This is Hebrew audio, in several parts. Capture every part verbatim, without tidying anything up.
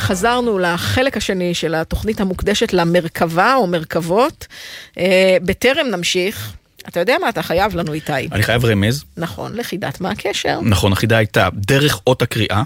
חזרנו לחלק השני של התוכנית המוקדשת למרכבה או מרכבות. בטרם נמשיך, אתה יודע מה אתה חייב לנו איתי? אני חייב רמז. נכון, לחידת מה הקשר? נכון, החידה הייתה דרך אות הקריאה.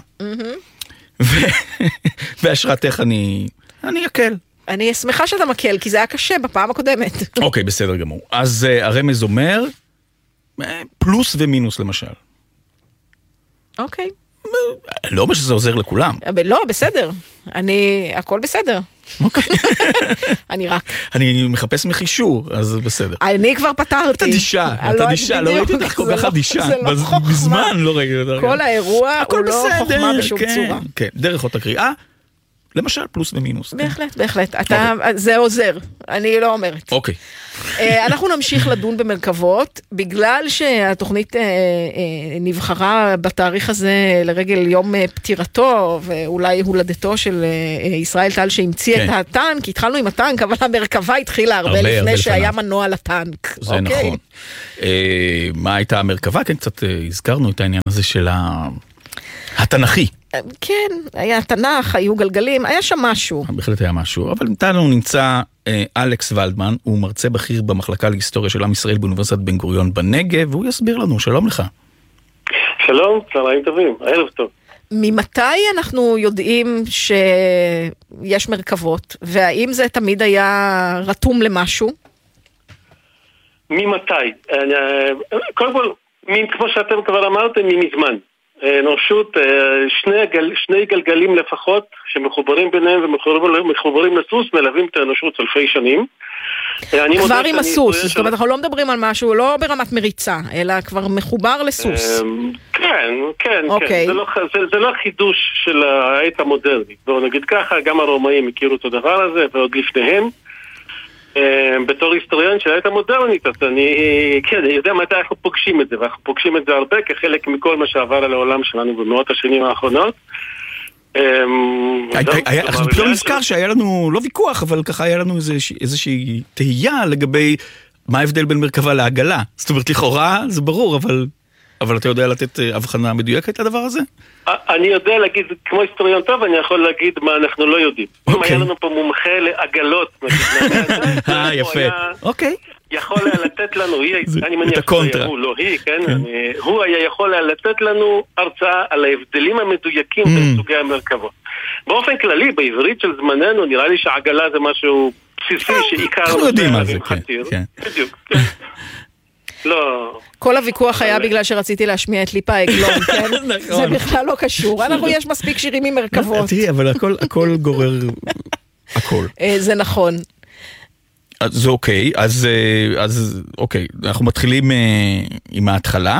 והשראתך אני... אני אקל. אני שמחה שאתה מקל, כי זה היה קשה בפעם הקודמת. אוקיי, בסדר גמור. אז הרמז אומר, פלוס ומינוס למשל. אוקיי. לא אומר שזה עוזר לכולם. לא, בסדר. אני, הכל בסדר. אוקיי. אני רק... אני מחפש מחישור, אז בסדר. אני כבר פתרתי. אתה דישה, אתה דישה, לא ראיתי אותך כל כך דישה. בזמן לא ראיתי אותך. כל האירוע הוא לא חוכמה בשום צורה. כן, דרך אותה קריאה, למשל פלוס ומינוס. בהחלט, בהחלט. זה עוזר, אני לא אומרת. אוקיי. אנחנו נמשיך לדון במרכבות, בגלל שהתוכנית נבחרה בתאריך הזה לרגל יום פטירתו, ואולי הולדתו של ישראל טל שהמציא את הטנק, התחלנו עם הטנק, אבל המרכבה התחילה הרבה לפני שהיה מנוע לטנק. זה נכון. מה הייתה המרכבה? כן, קצת הזכרנו את העניין הזה של התנכי. כן, היה תנך, היו גלגלים, היה שם משהו. בהחלט היה משהו, אבל איתנו נמצא אה, אלכס ולדמן, הוא מרצה בכיר במחלקה להיסטוריה של עם ישראל באוניברסיטת בן גוריון בנגב, והוא יסביר לנו, שלום לך. שלום, צהריים טובים, ערב טוב. ממתי אנחנו יודעים שיש מרכבות, והאם זה תמיד היה רתום למשהו? ממתי? קודם כל, כמו שאתם כבר אמרתם, ממזמן. נורשות שני, גל, שני גלגלים לפחות שמחוברים ביניהם ומחוברים לסוס מלווים את האנושות אלפי שנים. כבר עם הסוס, זאת אומרת אנחנו לא מדברים על משהו לא ברמת מריצה, אלא כבר מחובר לסוס. כן, כן, כן. זה לא, זה, זה לא חידוש של העת המודרנית. בואו נגיד ככה, גם הרומאים הכירו את הדבר הזה ועוד לפניהם. בתור היסטוריון של העת המודרנית, אז אני, כן, אני יודע מתי אנחנו פוגשים את זה, ואנחנו פוגשים את זה הרבה כחלק מכל מה שעבר על העולם שלנו במאות השנים האחרונות. פתאום נזכר שהיה לנו, לא ויכוח, אבל ככה היה לנו איזושהי תהייה לגבי מה ההבדל בין מרכבה לעגלה. זאת אומרת, לכאורה זה ברור, אבל... אבל אתה יודע לתת הבחנה מדויקת לדבר הזה? אני יודע להגיד, כמו היסטוריון טוב, אני יכול להגיד מה אנחנו לא יודעים. אם היה לנו פה מומחה לעגלות, אה, יפה. אוקיי. יכול היה לתת לנו, אני מניח שהוא לא היא, כן? הוא היה יכול היה לתת לנו הרצאה על ההבדלים המדויקים בין סוגי המרכבות. באופן כללי, בעברית של זמננו, נראה לי שהעגלה זה משהו בסיסי שעיקר... אנחנו יודעים מה זה, כן. בדיוק, כן. לא. כל הוויכוח היה בגלל שרציתי להשמיע את ליפה עגלון, כן? זה בכלל לא קשור. אנחנו יש מספיק שירים עם מרכבות. תראי, אבל הכל גורר הכל. זה נכון. אז אוקיי, אז אוקיי, אנחנו מתחילים עם ההתחלה.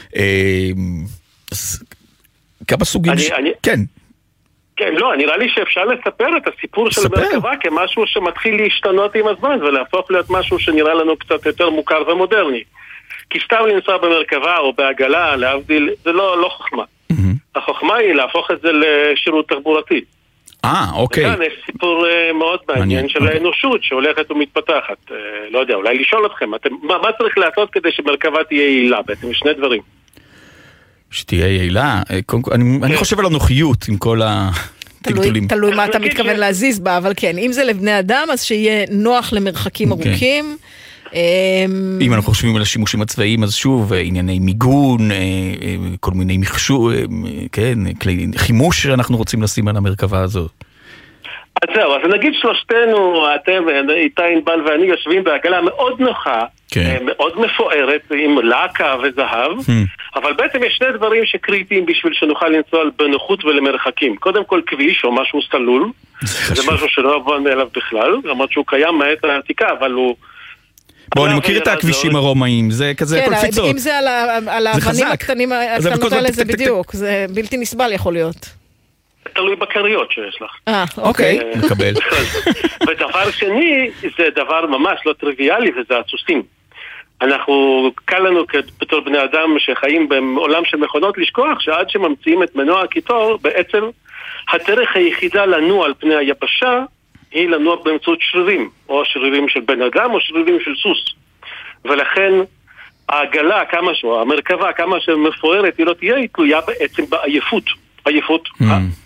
כמה סוגים... כן. כן, לא, נראה לי שאפשר לספר את הסיפור של המרכבה כמשהו שמתחיל להשתנות עם הזמן ולהפוך להיות משהו שנראה לנו קצת יותר מוכר ומודרני. כי סתם לנסוע במרכבה או בעגלה, להבדיל, זה לא, לא חוכמה. Mm-hmm. החוכמה היא להפוך את זה לשירות תחבורתי. אה, אוקיי. וכאן יש סיפור uh, מאוד מעניין של האנושות שהולכת ומתפתחת. Uh, לא יודע, אולי לשאול אתכם, אתם, מה, מה צריך לעשות כדי שמרכבה תהיה יעילה? בעצם שני דברים. שתהיה יעילה? אני, אני חושב על הנוחיות עם כל ה... תלוי, תלוי מה אתה מתכוון להזיז בה, אבל כן, אם זה לבני אדם, אז שיהיה נוח למרחקים ארוכים. אם אנחנו חושבים על השימושים הצבאיים, אז שוב, ענייני מיגון, כל מיני מחשוב, כן, חימוש שאנחנו רוצים לשים על המרכבה הזאת. אז זהו, אז נגיד שלושתנו, אתם, איתי ענבל ואני יושבים בעגלה מאוד נוחה, מאוד מפוארת, עם לקה וזהב, אבל בעצם יש שני דברים שקריטיים בשביל שנוכל לנסוע בנוחות ולמרחקים. קודם כל כביש או משהו סלול, זה משהו שלא עבוד מאליו בכלל, למרות שהוא קיים מהעת העתיקה, אבל הוא... בוא, אני מכיר את הכבישים הרומאים, זה כזה כל פיצות. כן, אם זה על האבנים הקטנים האלה, זה בדיוק, זה בלתי נסבל יכול להיות. תלוי בקריות שיש לך. אה, אוקיי. מקבל. ודבר שני, זה דבר ממש לא טריוויאלי, וזה הסוסים. אנחנו, קל לנו בתור בני אדם שחיים בעולם של מכונות לשכוח, שעד שממציאים את מנוע הקיטור, בעצם הדרך היחידה לנוע על פני היבשה, היא לנוע באמצעות שרירים, או שרירים של בן אדם, או שרירים של סוס. ולכן העגלה, כמה שהוא, המרכבה, כמה שמפוארת, היא לא תהיה, היא תלויה בעצם בעייפות. עייפות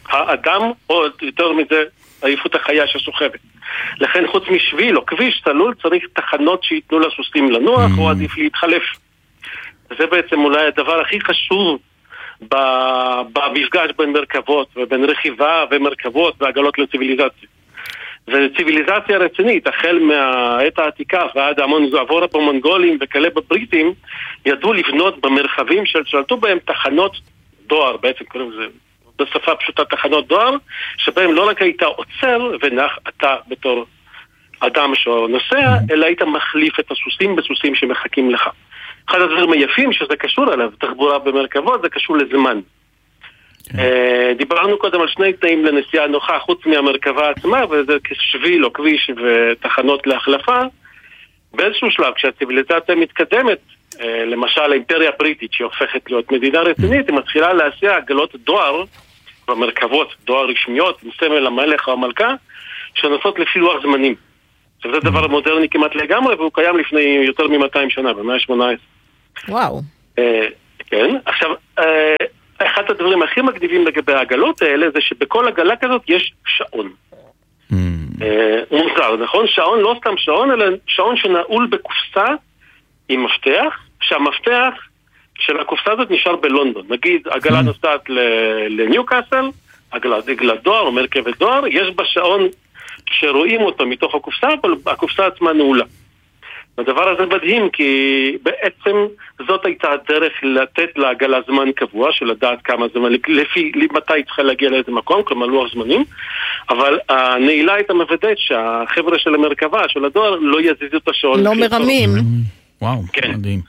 האדם, או יותר מזה, עייפות החיה שסוחבת. לכן חוץ משביל או כביש סלול צריך תחנות שיתנו לסוסים לנוח, או עדיף להתחלף. זה בעצם אולי הדבר הכי חשוב במפגש בין מרכבות, ובין רכיבה ומרכבות ועגלות לציביליזציה. וציביליזציה רצינית, החל מהעת העתיקה ועד עבור במונגולים וכאלה בבריטים, ידעו לבנות במרחבים ששלטו בהם תחנות דואר, בעצם קוראים לזה בשפה פשוטה תחנות דואר, שבהם לא רק היית עוצר ונח אתה בתור אדם שנוסע, אלא היית מחליף את הסוסים בסוסים שמחכים לך. אחד הדברים היפים שזה קשור עליו, תחבורה במרכבות, זה קשור לזמן. דיברנו קודם על שני תנאים לנסיעה נוחה חוץ מהמרכבה עצמה, וזה כשביל או כביש ותחנות להחלפה. באיזשהו שלב, כשהציביליזציה מתקדמת, למשל האימפריה הבריטית שהופכת להיות מדינה רצינית, היא מתחילה להסיע עגלות דואר במרכבות, דואר רשמיות, עם סמל המלך או המלכה, שנוסעות לפי לוח זמנים. עכשיו זה דבר מודרני כמעט לגמרי, והוא קיים לפני יותר מ-מאתיים שנה, במאה ה-שמונה עשרה. וואו. כן, עכשיו... אחד הדברים הכי מגניבים לגבי העגלות האלה זה שבכל עגלה כזאת יש שעון. Mm. אה, מוזר, נכון? שעון לא סתם שעון, אלא שעון שנעול בקופסה עם מפתח, שהמפתח של הקופסה הזאת נשאר בלונדון. נגיד, עגלה mm. נוסעת לניוקאסל, עגלת, עגלת דואר או מרכבת דואר, יש בה שעון שרואים אותו מתוך הקופסה, אבל הקופסה עצמה נעולה. הדבר הזה מדהים, כי בעצם זאת הייתה הדרך לתת לעגלה זמן קבוע, של לדעת כמה זמן, לפי מתי צריכה להגיע לאיזה מקום, כלומר לוח זמנים, אבל הנעילה הייתה מוודאת שהחבר'ה של המרכבה, של הדואר, לא יזיזו את השעון. לא מרמים. וואו, מדהים.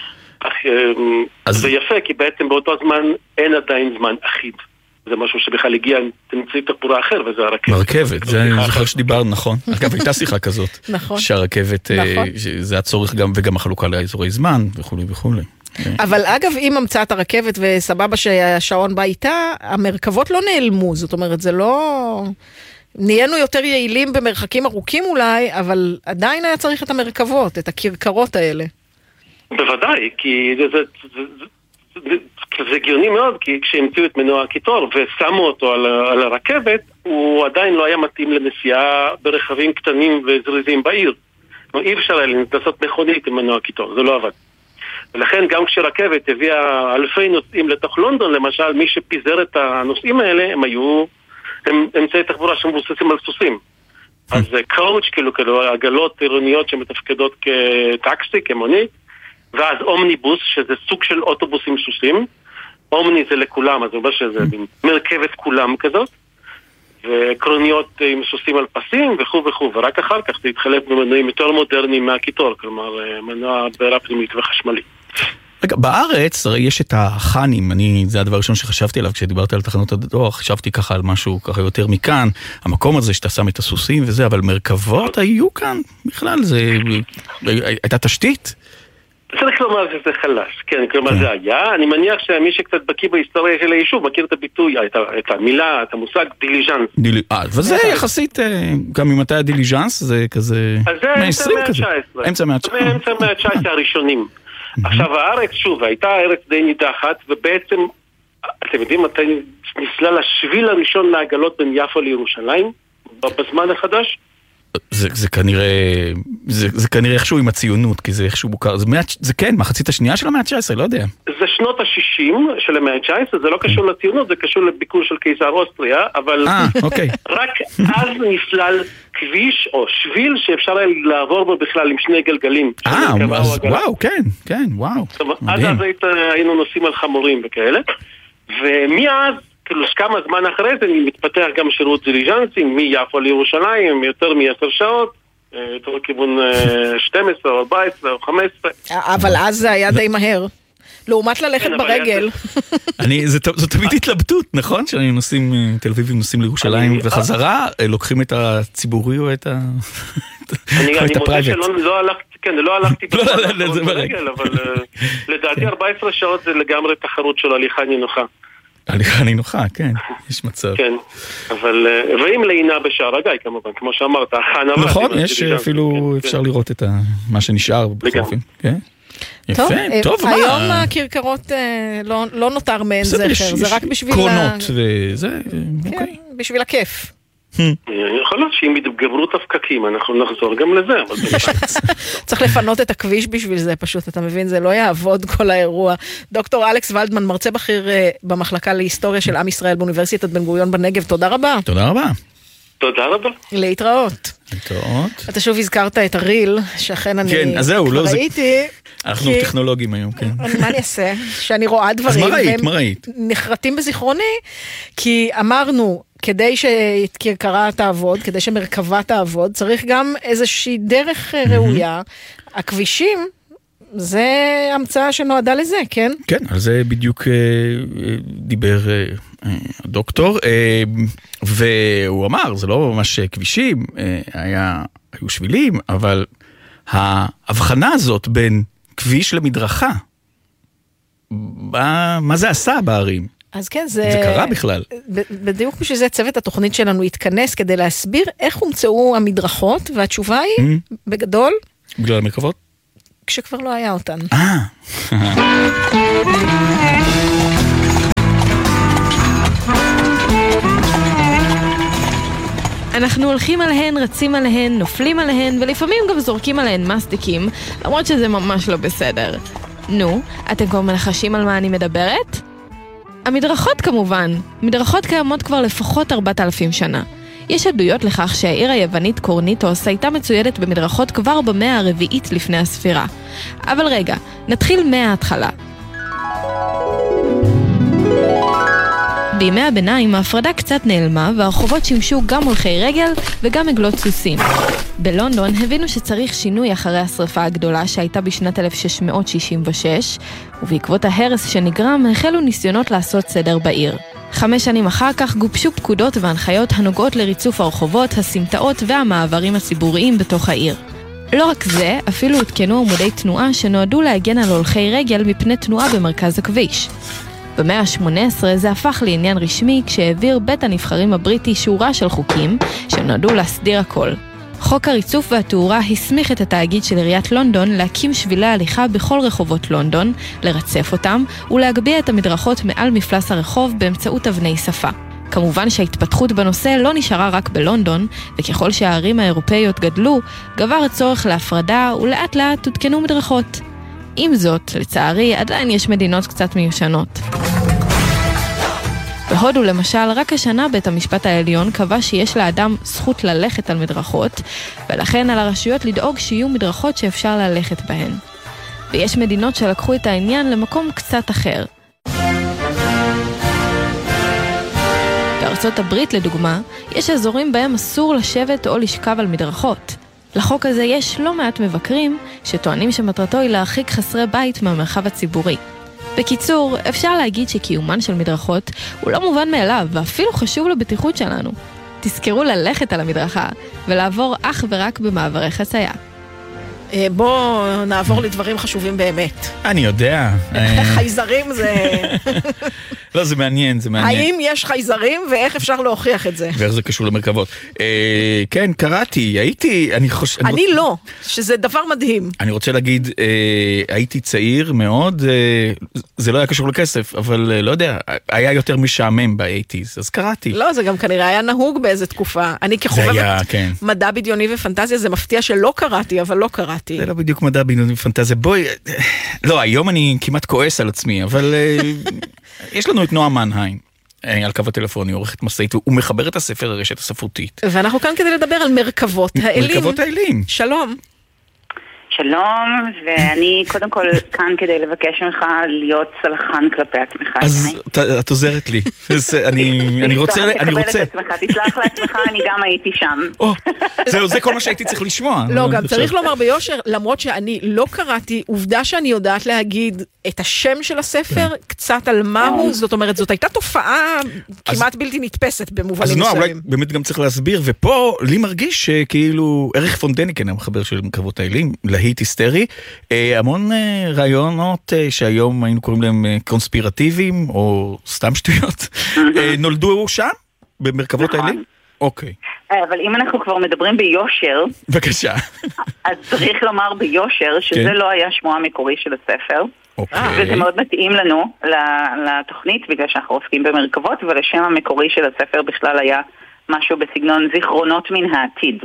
זה יפה, כי בעצם באותו זמן אין עדיין זמן אחיד. זה משהו שבכלל הגיע, תמצאי תחבורה אחר, וזה הרכבת. הרכבת, זה זוכר שדיברנו, נכון. אגב, הייתה שיחה כזאת. נכון. שהרכבת, זה הצורך גם, וגם החלוקה לאזורי זמן, וכו' וכו'. אבל אגב, אם המצאת הרכבת וסבבה שהשעון בא איתה, המרכבות לא נעלמו, זאת אומרת, זה לא... נהיינו יותר יעילים במרחקים ארוכים אולי, אבל עדיין היה צריך את המרכבות, את הכרכרות האלה. בוודאי, כי זה... זה גאוני מאוד, כי כשהמציאו את מנוע הקיטור ושמו אותו על, על הרכבת, הוא עדיין לא היה מתאים לנסיעה ברכבים קטנים וזריזים בעיר. אי אפשר היה לעשות מכונית עם מנוע הקיטור, זה לא עבד. ולכן גם כשרכבת הביאה אלפי נוסעים לתוך לונדון, למשל, מי שפיזר את הנוסעים האלה, הם היו הם אמצעי תחבורה שמבוססים על סוסים. אז קראוץ', כאילו, כאילו, עגלות עירוניות שמתפקדות כטקסי, כמונית, ואז אומניבוס, שזה סוג של אוטובוסים סוסים. אומני זה לכולם, אז זה אומר שזה מרכבת כולם כזאת, וקרוניות עם סוסים על פסים וכו' וכו', ורק אחר כך זה התחלף במנועים יותר מודרניים מהקיטור, כלומר מנוע בעירה פנימית וחשמלי. רגע, בארץ הרי יש את החנים, אני, זה הדבר הראשון שחשבתי עליו כשדיברתי על תחנות הדואר, חשבתי ככה על משהו ככה יותר מכאן, המקום הזה שאתה שם את הסוסים וזה, אבל מרכבות היו כאן בכלל, זה הייתה תשתית? צריך לומר שזה חלש, כן, כלומר זה היה, אני מניח שמי שקצת בקיא בהיסטוריה של היישוב מכיר את הביטוי, את המילה, את המושג דיליז'אנס. אה, וזה יחסית, גם ממתי הדיליז'אנס, זה כזה... אז זה אמצע המאה ה-תשע עשרה. אמצע המאה ה-תשע עשרה. אמצע המאה ה-תשע עשרה הראשונים. עכשיו הארץ, שוב, הייתה ארץ די נידחת, ובעצם, אתם יודעים מתי נסלל השביל הראשון לעגלות בין יפו לירושלים, בזמן החדש? זה, זה כנראה, זה, זה כנראה איכשהו עם הציונות, כי זה איכשהו מוכר, זה, זה כן, מחצית השנייה של המאה ה-תשע עשרה, לא יודע. זה שנות ה-שישים של המאה ה-תשע עשרה, זה לא קשור לציונות, זה קשור לביקור של קיסר אוסטריה, אבל אה, אוקיי. רק אז נסלל כביש או שביל שאפשר לעבור בו בכלל עם שני גלגלים. אה, אז וואו, כן, כן, וואו. עד אז היינו נוסעים על חמורים וכאלה, ומאז, כאילו כמה זמן אחרי זה מתפתח גם שירות דיליז'נסים מיפו לירושלים, יותר מ-עשר שעות, יותר לכיוון שתים עשרה או ארבע עשרה או חמש עשרה. אבל אז זה היה די מהר. לעומת ללכת ברגל. זו תמיד התלבטות, נכון? שאני נוסעים, תל אביבים נוסעים לירושלים וחזרה, לוקחים את הציבורי או את הפרייבט. אני מודה שלא הלכתי, כן, לא הלכתי ברגל, אבל לדעתי ארבע עשרה שעות זה לגמרי תחרות של הליכה נינוחה. הליכה נינוחה, כן, יש מצב. כן, אבל, ואם לעינה בשער הגיא כמובן, כמו שאמרת, נכון, יש אפילו, אפשר לראות את מה שנשאר בכל אופן, כן? יפה, טוב, מה? היום הכרכרות לא נותר מעין זכר, זה רק בשביל... קרונות וזה, אוקיי. בשביל הכיף. יכול להיות שאם יתגברו את הפקקים, אנחנו נחזור גם לזה. צריך לפנות את הכביש בשביל זה פשוט, אתה מבין, זה לא יעבוד כל האירוע. דוקטור אלכס ולדמן, מרצה בכיר במחלקה להיסטוריה של עם ישראל באוניברסיטת בן גוריון בנגב, תודה רבה. תודה רבה. תודה רבה. להתראות. להתראות. אתה שוב הזכרת את הריל, שאכן אני כן, אז זהו, לא זה... ראיתי. אנחנו טכנולוגים היום, כן. מה אני אעשה? שאני רואה דברים. אז מה ראית, מה ראית? נחרטים בזיכרוני, כי אמרנו, כדי שכרכרה תעבוד, כדי שמרכבה תעבוד, צריך גם איזושהי דרך ראויה. הכבישים, זה המצאה שנועדה לזה, כן? כן, על זה בדיוק דיבר הדוקטור, והוא אמר, זה לא ממש כבישים, היו שבילים, אבל ההבחנה הזאת בין כביש למדרכה, מה זה עשה בערים? אז כן, זה... זה קרה בכלל. בדיוק בשביל זה צוות התוכנית שלנו התכנס כדי להסביר איך הומצאו המדרכות, והתשובה היא, בגדול... בגלל המרכבות? כשכבר לא היה אותן. אה. אנחנו הולכים עליהן, רצים עליהן, נופלים עליהן, ולפעמים גם זורקים עליהן מסטיקים, למרות שזה ממש לא בסדר. נו, אתם כבר מנחשים על מה אני מדברת? המדרכות כמובן. מדרכות קיימות כבר לפחות ארבעת אלפים שנה. יש עדויות לכך שהעיר היוונית קורניטוס הייתה מצוידת במדרכות כבר במאה הרביעית לפני הספירה. אבל רגע, נתחיל מההתחלה. בימי הביניים ההפרדה קצת נעלמה והרחובות שימשו גם הולכי רגל וגם עגלות סוסים. בלונדון הבינו שצריך שינוי אחרי השריפה הגדולה שהייתה בשנת אלף שש מאות שישים ושש, ובעקבות ההרס שנגרם החלו ניסיונות לעשות סדר בעיר. חמש שנים אחר כך גובשו פקודות והנחיות הנוגעות לריצוף הרחובות, הסמטאות והמעברים הציבוריים בתוך העיר. לא רק זה, אפילו התקנו עמודי תנועה שנועדו להגן על הולכי רגל מפני תנועה במרכז הכביש. במאה ה-שמונה עשרה זה הפך לעניין רשמי כשהעביר בית הנבחרים הבריטי שורה של חוקים שנועדו להסדיר הכל. חוק הריצוף והתאורה הסמיך את התאגיד של עיריית לונדון להקים שבילי הליכה בכל רחובות לונדון, לרצף אותם ולהגביה את המדרכות מעל מפלס הרחוב באמצעות אבני שפה. כמובן שההתפתחות בנושא לא נשארה רק בלונדון, וככל שהערים האירופאיות גדלו, גבר הצורך להפרדה ולאט לאט הותקנו מדרכות. עם זאת, לצערי, עדיין יש מדינות קצת מיושנות. בהודו למשל, רק השנה בית המשפט העליון קבע שיש לאדם זכות ללכת על מדרכות, ולכן על הרשויות לדאוג שיהיו מדרכות שאפשר ללכת בהן. ויש מדינות שלקחו את העניין למקום קצת אחר. בארצות הברית, לדוגמה, יש אזורים בהם אסור לשבת או לשכב על מדרכות. לחוק הזה יש לא מעט מבקרים שטוענים שמטרתו היא להרחיק חסרי בית מהמרחב הציבורי. בקיצור, אפשר להגיד שקיומן של מדרכות הוא לא מובן מאליו ואפילו חשוב לבטיחות שלנו. תזכרו ללכת על המדרכה ולעבור אך ורק במעברי חצייה. בואו נעבור לדברים חשובים באמת. אני יודע. חייזרים זה... לא, זה מעניין, זה מעניין. האם יש חייזרים ואיך אפשר להוכיח את זה? ואיך זה קשור למרכבות. כן, קראתי, הייתי, אני חושב... אני לא, שזה דבר מדהים. אני רוצה להגיד, הייתי צעיר מאוד, זה לא היה קשור לכסף, אבל לא יודע, היה יותר משעמם ב-שמונים, אז קראתי. לא, זה גם כנראה היה נהוג באיזו תקופה. אני כחובבת מדע בדיוני ופנטזיה, זה מפתיע שלא קראתי, אבל לא קראתי. זה לא בדיוק מדע בדיוני ופנטזיה. בואי, לא, היום אני כמעט כועס על עצמי, אבל יש לנו את נועה מנהיים על קו הטלפוני, עורכת מסעית, הוא מחבר את הספר הרשת הספרותית. ואנחנו כאן כדי לדבר על מרכבות האלים. מרכבות האלים. שלום. שלום, ואני קודם כל כאן כדי לבקש ממך להיות סלחן כלפי עצמך. אז את עוזרת לי. אני רוצה, אני רוצה. תסלח לעצמך, אני גם הייתי שם. זהו, זה כל מה שהייתי צריך לשמוע. לא, גם צריך לומר ביושר, למרות שאני לא קראתי, עובדה שאני יודעת להגיד את השם של הספר, קצת על מהו, זאת אומרת, זאת הייתה תופעה כמעט בלתי נתפסת במובנים מסוימים. אז נועה, אולי באמת גם צריך להסביר, ופה לי מרגיש שכאילו, ערך פון דניקן, המחבר של מרכבות האלים, להיט היסטרי, המון רעיונות שהיום היינו קוראים להם קונספירטיביים, או סתם שטויות, נולדו שם, במרכבות האלים? אוקיי. אבל אם אנחנו כבר מדברים ביושר, בבקשה. אז צריך לומר ביושר שזה לא היה שמו המקורי של הספר. אוקיי. וזה מאוד מתאים לנו לתוכנית, בגלל שאנחנו עוסקים במרכבות, ולשם המקורי של הספר בכלל היה משהו בסגנון זיכרונות מן העתיד.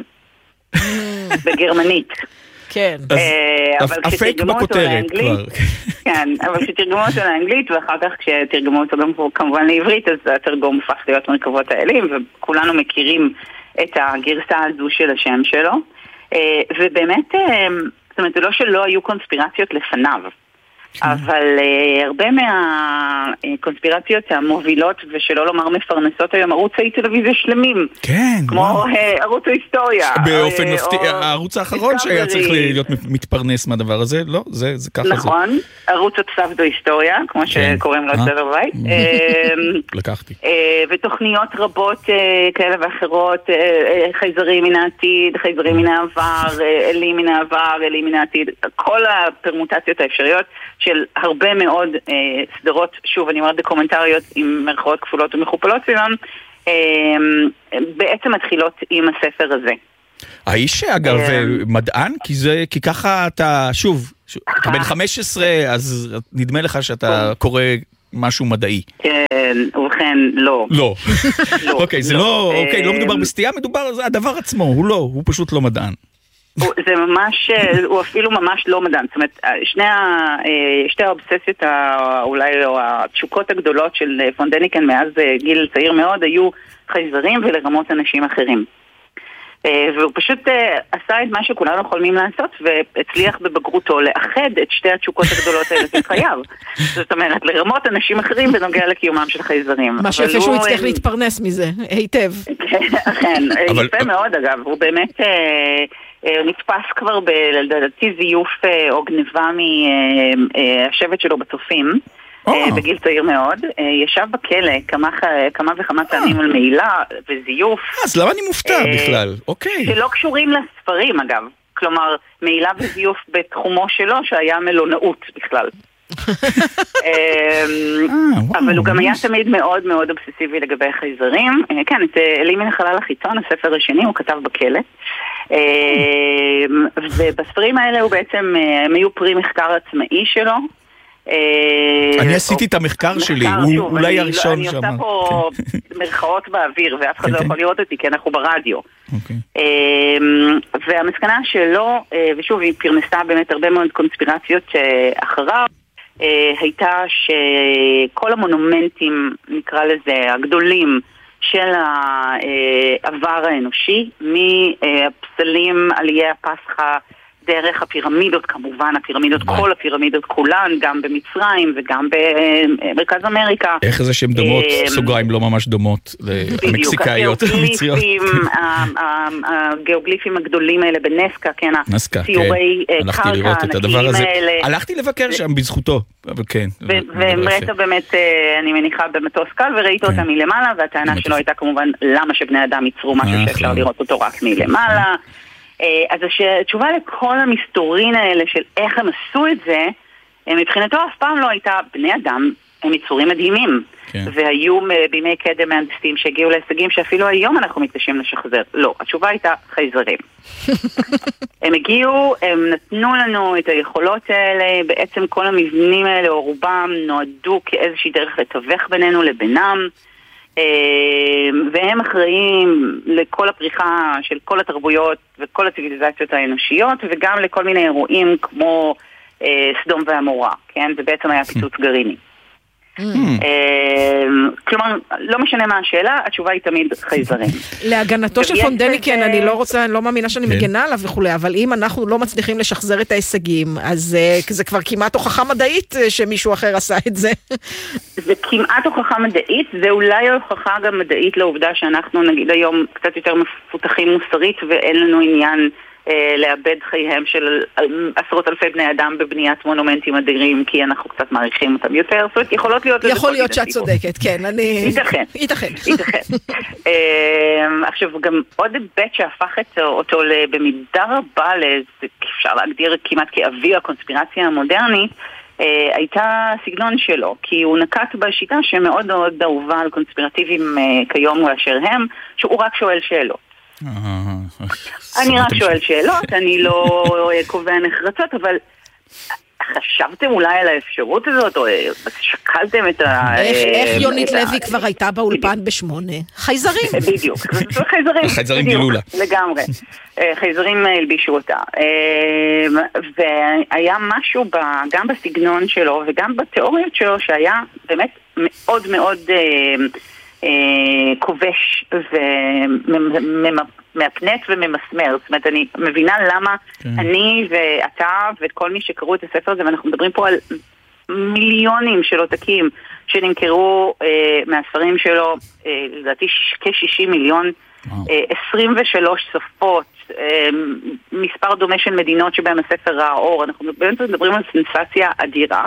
בגרמנית. כן. אז הפייק בכותרת כבר. כן, אבל כשתרגמו אותו לאנגלית, ואחר כך כשתרגמו אותו גם כמובן לעברית, אז התרגום הופך להיות מרכבות האלים, וכולנו מכירים את הגרסה הזו של השם שלו. ובאמת, זאת אומרת, זה לא שלא היו קונספירציות לפניו, אבל uh, הרבה מהקונספירציות המובילות ושלא לומר מפרנסות היום ערוצי טלוויזיה שלמים. כן. כמו uh, ערוץ ההיסטוריה. באופן מפתיע, הערוץ האחרון שהיה צריך להיות מתפרנס מהדבר הזה, לא, זה, זה ככה. נכון, זה. ערוץ הפסבדו היסטוריה, כמו כן. שקוראים לו אצלנו בבית. לקחתי. ותוכניות רבות כאלה ואחרות, חייזרים מן העתיד, חייזרים מן העבר, אלים מן העבר, אלים מן העתיד, כל הפרמוטציות האפשריות, של הרבה מאוד אה, סדרות, שוב אני אומרת דוקומנטריות עם מרכאות כפולות ומכופלות סביבן, אה, בעצם מתחילות עם הספר הזה. האיש אגב אה, מדען, כי זה, כי ככה אתה, שוב, שוב אתה בן חמש עשרה, אז נדמה לך שאתה קורא משהו מדעי. כן, ובכן, לא. לא. אוקיי, זה לא, אוקיי, לא מדובר בסטייה, מדובר, זה הדבר עצמו, הוא לא, הוא פשוט לא מדען. זה ממש, הוא אפילו ממש לא מדען. זאת אומרת, שני ה, שתי האובססיות, אולי, או התשוקות הגדולות של פון דניקן מאז גיל צעיר מאוד, היו חייזרים ולרמות אנשים אחרים. והוא פשוט עשה את מה שכולנו חולמים לעשות, והצליח בבגרותו לאחד את שתי התשוקות הגדולות האלה של חייו. זאת אומרת, לרמות אנשים אחרים בנוגע לקיומם של חייזרים. מה שיפה שהוא הצליח להתפרנס מזה, היטב. כן, יפה מאוד אגב, הוא באמת נתפס כבר בלדעתי זיוף או גניבה מהשבט שלו בצופים. בגיל צעיר מאוד, ישב בכלא כמה, כמה וכמה פעמים על מעילה וזיוף. אז למה אני מופתע בכלל? אוקיי. שלא קשורים לספרים אגב, כלומר מעילה וזיוף בתחומו שלו שהיה מלונאות בכלל. אבל הוא גם היה תמיד מאוד מאוד אובססיבי לגבי חייזרים. כן, את אלים מן החלל החיצון, הספר השני, הוא כתב בכלא. ובספרים האלה הוא בעצם, הם היו פרי מחקר עצמאי שלו. אני עשיתי את המחקר שלי, הוא אולי הראשון אני עושה פה מרכאות באוויר ואף אחד לא יכול לראות אותי כי אנחנו ברדיו. והמסקנה שלו, ושוב היא פרנסה באמת הרבה מאוד קונספירציות אחריו, הייתה שכל המונומנטים, נקרא לזה, הגדולים של העבר האנושי, מהפסלים על איי הפסחא, דרך הפירמידות, כמובן, הפירמידות, כל הפירמידות כולן, גם במצרים וגם במרכז אמריקה. איך זה שהן דומות, סוגריים לא ממש דומות, למקסיקאיות, המצריות. הגיאוגליפים הגדולים האלה בנסקה, כן, הציורי קרקע הענקיים האלה. הלכתי לבקר שם בזכותו, אבל כן. וראית באמת, אני מניחה, במטוס קל, וראית אותה מלמעלה, והטענה שלו הייתה כמובן, למה שבני אדם ייצרו משהו שאפשר לראות אותו רק מלמעלה. אז התשובה לכל המסתורין האלה של איך הם עשו את זה, מבחינתו אף פעם לא הייתה בני אדם, הם יצורים מדהימים. כן. והיו בימי קדם מהנדסים שהגיעו להישגים שאפילו היום אנחנו מתקשים לשחזר. לא, התשובה הייתה חייזרים. הם הגיעו, הם נתנו לנו את היכולות האלה, בעצם כל המבנים האלה או רובם נועדו כאיזושהי דרך לתווך בינינו לבינם, והם אחראים לכל הפריחה של כל התרבויות וכל הציביליזציות האנושיות, וגם לכל מיני אירועים כמו סדום ועמורה, כן? זה בעצם היה פיצוץ גרעיני. כלומר, לא משנה מה השאלה, התשובה היא תמיד חייזרים. להגנתו של פון דניקן, אני לא רוצה, אני לא מאמינה שאני מגנה עליו וכולי, אבל אם אנחנו לא מצליחים לשחזר את ההישגים, אז זה כבר כמעט הוכחה מדעית שמישהו אחר עשה את זה. זה כמעט הוכחה מדעית, זה אולי הוכחה גם מדעית לעובדה שאנחנו נגיד היום קצת יותר מפותחים מוסרית, ואין לנו עניין לאבד חייהם של עשרות אלפי בני אדם בבניית מונומנטים אדירים, כי אנחנו קצת מעריכים אותם יותר. זאת אומרת, יכולות להיות... יכול להיות שאת צודקת, כן, אני... ייתכן. ייתכן. ייתכן. עכשיו, גם עוד היבט שהפך אותו במידה רבה, אפשר להגדיר כמעט כאבי הקונספירציה המודרנית, הייתה סגנון שלו, כי הוא נקט בשיטה שמאוד מאוד אהובה על קונספירטיביים כיום באשר הם, שהוא רק שואל שאלות. אני רק שואל שאלות, אני לא קובע נחרצות, אבל חשבתם אולי על האפשרות הזאת, או שקלתם את ה... איך יונית לוי כבר הייתה באולפן בשמונה? חייזרים. בדיוק, חייזרים. חייזרים גילו לה. לגמרי. חייזרים הלבישו אותה. והיה משהו גם בסגנון שלו, וגם בתיאוריות שלו, שהיה באמת מאוד מאוד כובש ומאפנט וממסמר. זאת אומרת, אני מבינה למה אני ואתה וכל מי שקראו את הספר הזה, ואנחנו מדברים פה על מיליונים של עותקים שנמכרו מהספרים שלו, לדעתי כ-שישים מיליון, עשרים ושלוש שפות, מספר דומה של מדינות שבהם הספר ראה אור. אנחנו באמת מדברים על סנסציה אדירה,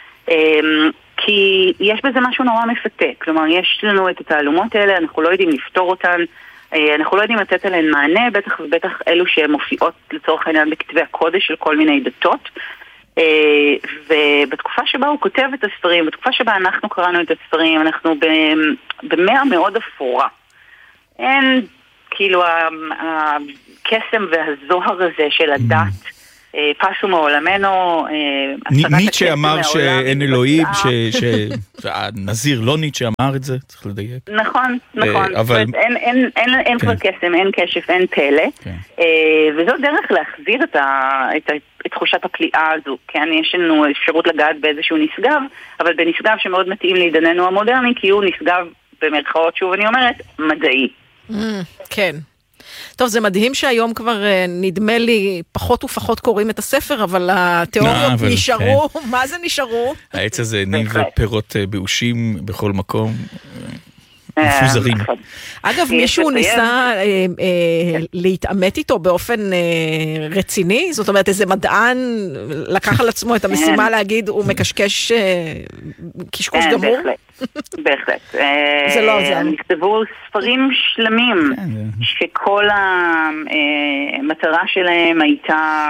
כי יש בזה משהו נורא מפתה. כלומר, יש לנו את התעלומות האלה, אנחנו לא יודעים לפתור אותן, אנחנו לא יודעים לתת עליהן מענה, בטח ובטח אלו שמופיעות לצורך העניין בכתבי הקודש של כל מיני דתות. ובתקופה שבה הוא כותב את הספרים, בתקופה שבה אנחנו קראנו את הספרים, אנחנו במאה מאוד אפורה. אין כאילו הקסם והזוהר הזה של הדת פסו מעולמנו. ניטשה אמר שאין אלוהים, שהנזיר לא ניטשה אמר את זה, צריך לדייק. נכון, נכון. אין כבר קסם, אין קשף, אין פלא. וזו דרך להחזיר את תחושת הפליאה הזו. כן, יש לנו אפשרות לגעת באיזשהו נשגב, אבל בנשגב שמאוד מתאים לעידננו המודרני, כי הוא נשגב במרכאות, שוב אני אומרת, מדעי. כן. טוב, זה מדהים שהיום כבר נדמה לי פחות ופחות קוראים את הספר, אבל התיאוריות נשארו. מה זה נשארו? העץ הזה ניב פירות באושים בכל מקום. מפוזרים. אגב, מישהו ניסה להתאמת איתו באופן רציני? זאת אומרת, איזה מדען לקח על עצמו את המשימה להגיד, הוא מקשקש קשקוש גמור? בהחלט. זה לא עזר. נכתבו ספרים שלמים, שכל המטרה שלהם הייתה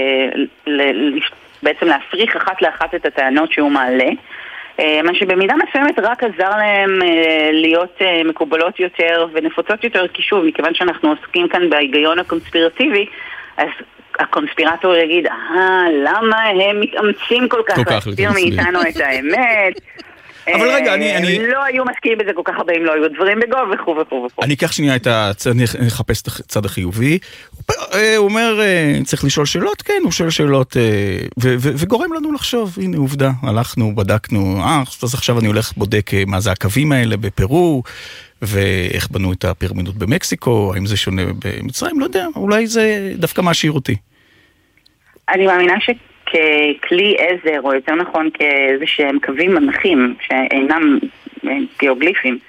בעצם להפריך אחת לאחת את הטענות שהוא מעלה, מה שבמידה מסוימת רק עזר להם להיות מקובלות יותר ונפוצות יותר, כי שוב, מכיוון שאנחנו עוסקים כאן בהיגיון הקונספירטיבי, אז הקונספירטור יגיד, אה, למה הם מתאמצים כל כך להסביר מאיתנו את האמת? אבל רגע, אני... לא היו מסכימים בזה כל כך הרבה אם לא היו דברים בגוב וכו' וכו' וכו'. אני אקח שנייה את הצד, אני אחפש את הצד החיובי. הוא אומר, צריך לשאול שאלות, כן, הוא שואל שאלות, וגורם לנו לחשוב, הנה עובדה, הלכנו, בדקנו, אה, אז עכשיו אני הולך בודק מה זה הקווים האלה בפרו, ואיך בנו את הפירמידות במקסיקו, האם זה שונה במצרים, לא יודע, אולי זה דווקא מעשיר אותי. אני מאמינה ש... ככלי עזר, או יותר נכון כאיזה שהם קווים מנחים, שאינם גיאוגליפים,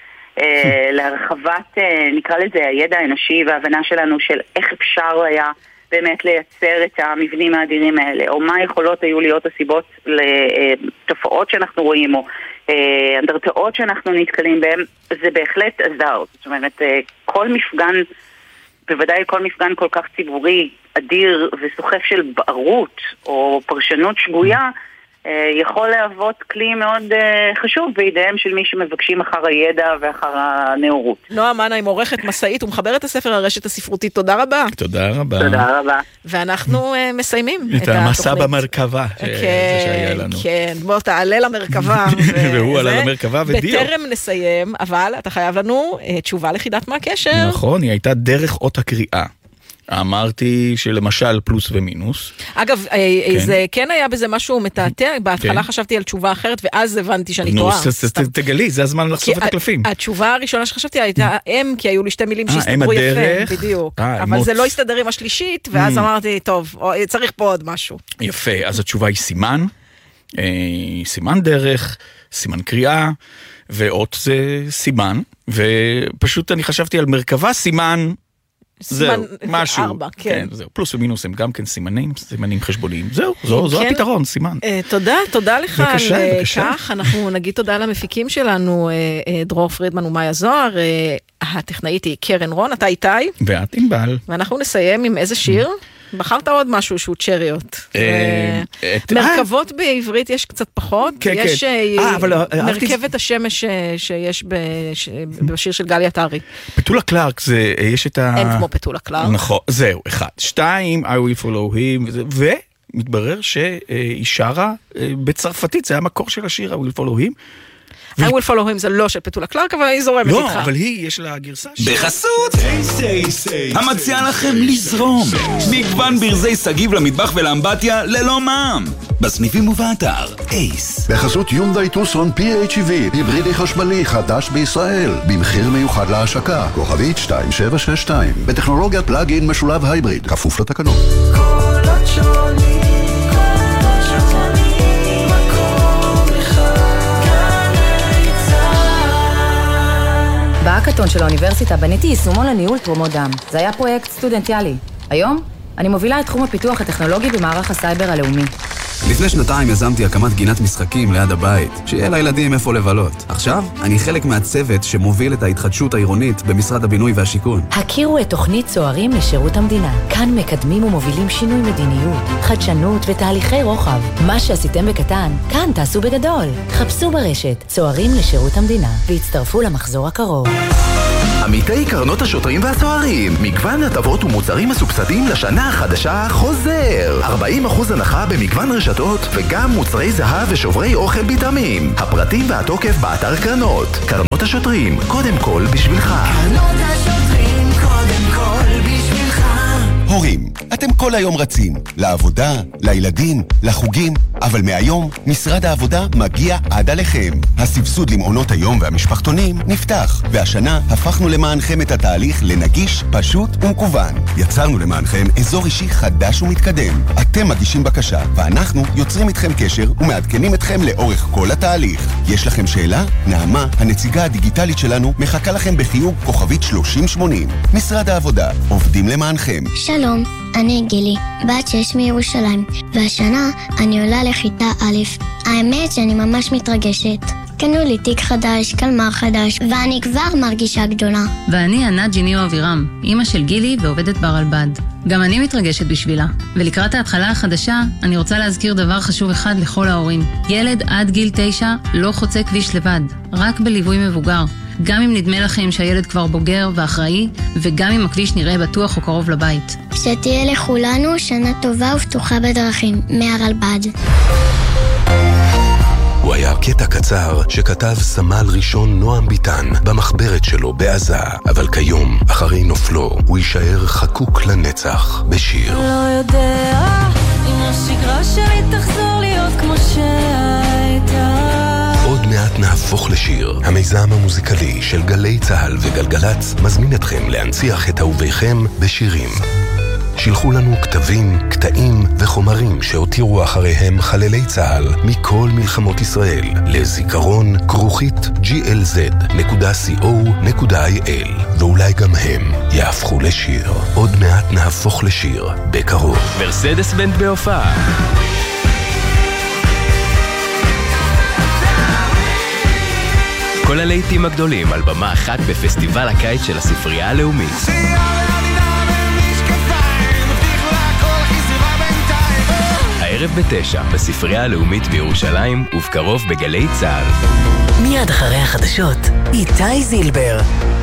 להרחבת, נקרא לזה, הידע האנושי וההבנה שלנו של איך אפשר היה באמת לייצר את המבנים האדירים האלה, או מה יכולות היו להיות הסיבות לתופעות שאנחנו רואים, או אנדרטאות שאנחנו נתקלים בהם, זה בהחלט עזר. זאת אומרת, כל מפגן, בוודאי כל מפגן כל כך ציבורי, אדיר וסוחף של בערות או פרשנות שגויה, יכול להוות כלי מאוד חשוב בידיהם של מי שמבקשים אחר הידע ואחר הנאורות. נועה מנהיים, עורכת מסעית ומחברת הספר הרשת הספרותית, תודה רבה. תודה רבה. תודה רבה. ואנחנו מסיימים את התוכנית. את המסע במרכבה שהיה לנו. כן, בוא תעלה למרכבה. והוא עלה למרכבה ודיו. בטרם נסיים, אבל אתה חייב לנו תשובה לחידת מה הקשר. נכון, היא הייתה דרך אות הקריאה. אמרתי שלמשל פלוס ומינוס. אגב, זה כן היה בזה משהו מתעתע, בהתחלה חשבתי על תשובה אחרת, ואז הבנתי שאני טועה. נו, תגלי, זה הזמן לחשוף את הקלפים. התשובה הראשונה שחשבתי הייתה אם, כי היו לי שתי מילים שהסתדרו יפה, בדיוק. אבל זה לא הסתדר עם השלישית, ואז אמרתי, טוב, צריך פה עוד משהו. יפה, אז התשובה היא סימן, סימן דרך, סימן קריאה, ואות זה סימן, ופשוט אני חשבתי על מרכבה, סימן, זהו, משהו, כן, זהו, פלוס ומינוס הם גם כן סימנים, סימנים חשבוניים, זהו, זו הפתרון, סימן. תודה, תודה לך על כך, אנחנו נגיד תודה למפיקים שלנו, דרור פרידמן ומאיה זוהר, הטכנאית היא קרן רון, אתה איתי. ואת ענבל. ואנחנו נסיים עם איזה שיר? בחרת עוד משהו שהוא צ'ריות. מרכבות בעברית יש קצת פחות, יש מרכבת השמש שיש בשיר של גליה טרי. פטולה קלארק, יש את ה... אין כמו פטולה קלארק. נכון, זהו, אחד. שתיים, I will follow him, ומתברר שהיא שרה בצרפתית, זה המקור של השיר, I will follow him. I will follow him זה לא של פטולה קלארק, אבל היא זורמת איתך. לא, אבל היא, יש לה גרסה ש... בחסות! המציע לכם לזרום. מגוון ברזי סגיב למטבח ולאמבטיה ללא מע"מ. בסניפים ובאתר, אייס. בחסות יונדאי טוסון פי אייץ' אי וי, היברידי חשמלי חדש בישראל, במחיר מיוחד להשקה, כוכבית שתיים שבע שש שתיים, בטכנולוגיית פלאג-אין משולב הייבריד, כפוף לתקנות. קולות שונים, קולות שונים, מקום אחד, גלי צהל. בהאקתון של האוניברסיטה בניתי יישומון לניהול תרומות דם. זה היה פרויקט סטודנטיאלי. היום אני מובילה את תחום הפיתוח הטכנולוגי במערך הסייבר הלאומי. לפני שנתיים יזמתי הקמת גינת משחקים ליד הבית, שיהיה לילדים איפה לבלות. עכשיו, אני חלק מהצוות שמוביל את ההתחדשות העירונית במשרד הבינוי והשיכון. הכירו את תוכנית צוערים לשירות המדינה. כאן מקדמים ומובילים שינוי מדיניות, חדשנות ותהליכי רוחב. מה שעשיתם בקטן, כאן תעשו בגדול. חפשו ברשת צוערים לשירות המדינה והצטרפו למחזור הקרוב. עמיתי קרנות השוטרים והסוהרים, מגוון הטבות ומוצרים מסובסדים לשנה החדשה חוזר. ארבעים אחוז הנחה במגוון רשתות וגם מוצרי זהב ושוברי אוכל ביטמים. הפרטים והתוקף באתר קרנות. קרנות השוטרים, קודם כל בשבילך. קרנות השוטרים, קודם כל בשבילך. הורים, אתם כל היום רצים, לעבודה, לילדים, לחוגים, אבל מהיום משרד העבודה מגיע עד עליכם. הסבסוד למעונות היום והמשפחתונים נפתח, והשנה הפכנו למענכם את התהליך לנגיש, פשוט ומקוון. יצרנו למענכם אזור אישי חדש ומתקדם. אתם מגישים בקשה, ואנחנו יוצרים איתכם קשר ומעדכנים אתכם לאורך כל התהליך. יש לכם שאלה? נעמה, הנציגה הדיגיטלית שלנו, מחכה לכם בחיוג כוכבית שלושים שמונים. משרד העבודה, עובדים למענכם. שלום, אני גילי, בת שש מירושלים, והשנה אני עולה לכיתה א'. האמת שאני ממש מתרגשת. קנו לי תיק חדש, קלמר חדש, ואני כבר מרגישה גדולה. ואני ענת ג'יניו אבירם, אמא של גילי ועובדת ברלב"ד. גם אני מתרגשת בשבילה. ולקראת ההתחלה החדשה, אני רוצה להזכיר דבר חשוב אחד לכל ההורים. ילד עד גיל תשע לא חוצה כביש לבד, רק בליווי מבוגר. גם אם נדמה לכם שהילד כבר בוגר ואחראי, וגם אם הכביש נראה בטוח או קרוב לבית. שתהיה לכולנו שנה טובה ופתוחה בדרכים, מהרלב"ד. הוא היה קטע קצר שכתב סמל ראשון נועם ביטן במחברת שלו בעזה, אבל כיום, אחרי נופלו, הוא יישאר חקוק לנצח בשיר. לא יודע אם השגרה שלי תחזור להיות כמו שהייתה. עוד מעט נהפוך לשיר. המיזם המוזיקלי של גלי צהל וגלגלץ מזמין אתכם להנציח את אהוביכם בשירים. שילחו לנו כתבים, קטעים וחומרים שהותירו אחריהם חללי צהל מכל מלחמות ישראל לזיכרון כרוכית ג'י אל זד נקודה סי או נקודה איי אל, ואולי גם הם יהפכו לשיר. עוד מעט נהפוך לשיר בקרוב. מרסדס בנד בהופעה. כל הלהיטים הגדולים על במה אחת בפסטיבל הקיץ של הספרייה הלאומית. הערב בתשע בספרייה הלאומית בירושלים ובקרוב בגלי צהל. מיד אחרי החדשות, איתי זילבר.